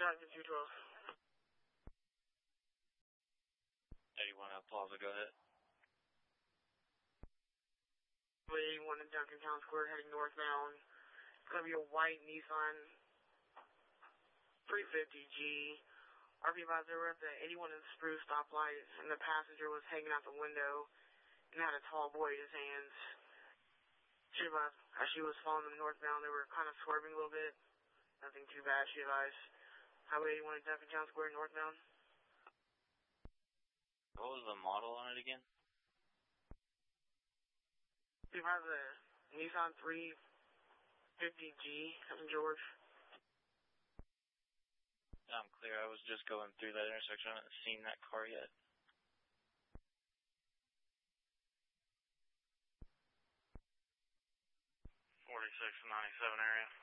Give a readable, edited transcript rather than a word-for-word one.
Traffic 212. 81 out Plaza, go ahead. 81 in Duncantown Square heading northbound. It's going to be a white Nissan 350G. RP advised they were at the 81 and Spruce stoplight, and the passenger was hanging out the window and had a tall boy in his hands. She advised, as she was following them northbound, they were kind of swerving a little bit. Nothing too bad, she advised. Highway 81 in Duncantown Square northbound. What was the model on it again? We have a Nissan 350G from George. I'm clear. I was just going through that intersection. I haven't seen that car yet. 46 and 97 area.